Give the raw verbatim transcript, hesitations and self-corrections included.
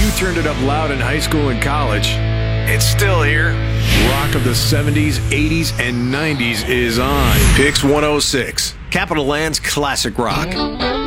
you turned it up loud in high school and college, it's still here. Rock of the seventies, eighties, and nineties is on. Pix one oh six, Capital Land's classic rock.